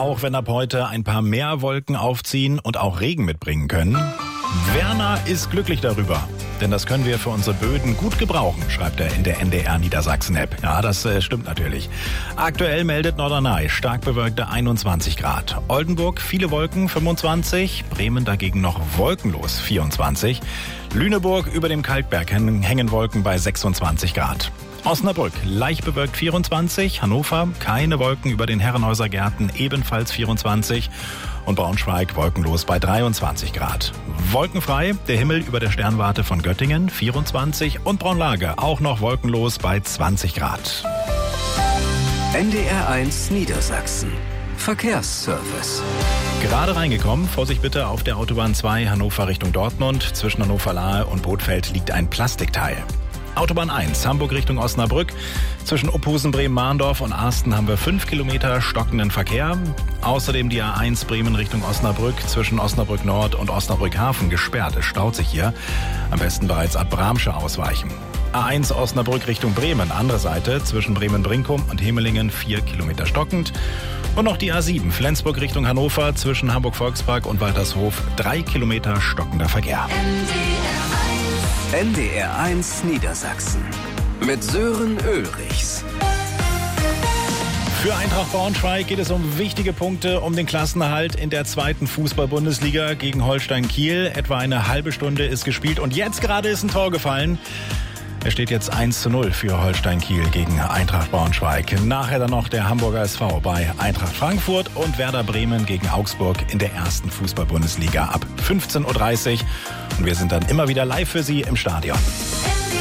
auch wenn ab heute ein paar mehr Wolken aufziehen und auch Regen mitbringen können. Werner ist glücklich darüber, denn das können wir für unsere Böden gut gebrauchen, schreibt er in der NDR Niedersachsen-App. Ja, das stimmt natürlich. Aktuell meldet Norderney stark bewölkte 21 Grad. Oldenburg viele Wolken 25, Bremen dagegen noch wolkenlos 24. Lüneburg über dem Kalkberg hängen Wolken bei 26 Grad. Osnabrück leicht bewölkt 24, Hannover keine Wolken über den Herrenhäuser Gärten ebenfalls 24 und Braunschweig wolkenlos bei 23 Grad. Wolkenfrei der Himmel über der Sternwarte von Göttingen 24 und Braunlage auch noch wolkenlos bei 20 Grad. NDR1 Niedersachsen. Verkehrsservice. Gerade reingekommen, Vorsicht bitte auf der Autobahn 2 Hannover Richtung Dortmund. Zwischen Hannover-Lahe und Bothfeld liegt ein Plastikteil. Autobahn 1, Hamburg Richtung Osnabrück. Zwischen Uphusen, Bremen-Mahndorf und Arsten haben wir 5 Kilometer stockenden Verkehr. Außerdem die A1 Bremen Richtung Osnabrück. Zwischen Osnabrück Nord und Osnabrück Hafen gesperrt. Es staut sich hier. Am besten bereits ab Bramsche ausweichen. A1 Osnabrück Richtung Bremen, andere Seite. Zwischen Bremen-Brinkum und Hemelingen 4 Kilometer stockend. Und noch die A7 Flensburg Richtung Hannover. Zwischen Hamburg-Volkspark und Waltershof 3 Kilometer stockender Verkehr. NDR1 Niedersachsen mit Sören Ulrichs. Für Eintracht Braunschweig geht es um wichtige Punkte um den Klassenerhalt in der 2. Fußball-Bundesliga gegen Holstein Kiel. Etwa eine halbe Stunde ist gespielt und jetzt gerade ist ein Tor gefallen. Es steht jetzt 1:0 für Holstein Kiel gegen Eintracht Braunschweig. Nachher dann noch der Hamburger SV bei Eintracht Frankfurt und Werder Bremen gegen Augsburg in der 1. Fußball-Bundesliga ab 15:30 Uhr. Und wir sind dann immer wieder live für Sie im Stadion.